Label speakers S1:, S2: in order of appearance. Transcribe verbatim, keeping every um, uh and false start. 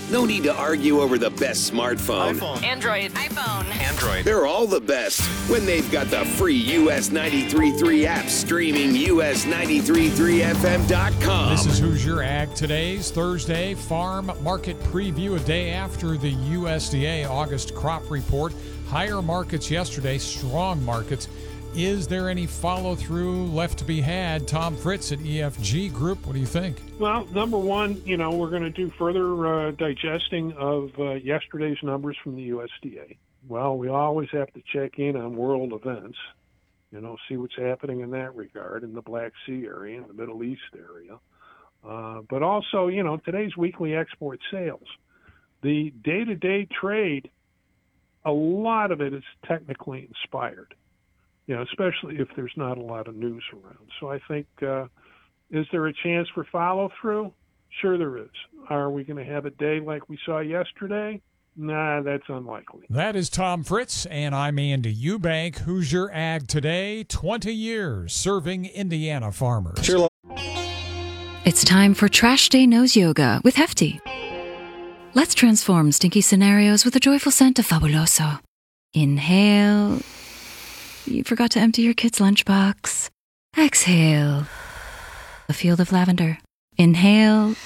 S1: No need to argue over the best smartphone.
S2: iPhone.
S3: Android. iPhone.
S2: Android.
S1: They're all the best when they've got the free U S ninety-three point three app streaming U S ninety-three point three F M dot com.
S4: This is Who's Your Ag. Today's Thursday farm market preview, a day after the U S D A August crop report. Higher markets yesterday, strong markets. Is there any follow-through left to be had? Tom Fritz at E F G Group, what do you think?
S5: Well, number one, you know, we're going to do further uh, digesting of uh, yesterday's numbers from the U S D A. Well, we always have to check in on world events, you know, see what's happening in that regard in the Black Sea area, in the Middle East area. Uh, but also, you know, today's weekly export sales. The day-to-day trade, a lot of it is technically inspired. You know, especially if there's not a lot of news around. So I think, uh, is there a chance for follow-through? Sure there is. Are we going to have a day like we saw yesterday? Nah, that's unlikely.
S4: That is Tom Fritz, and I'm Andy Eubank. Who's Your Ag Today? twenty years serving Indiana farmers.
S2: Sure.
S6: It's time for Trash Day Nose Yoga with Hefty. Let's transform stinky scenarios with a joyful scent of Fabuloso. Inhale. You forgot to empty your kid's lunchbox. Exhale. A field of lavender. Inhale.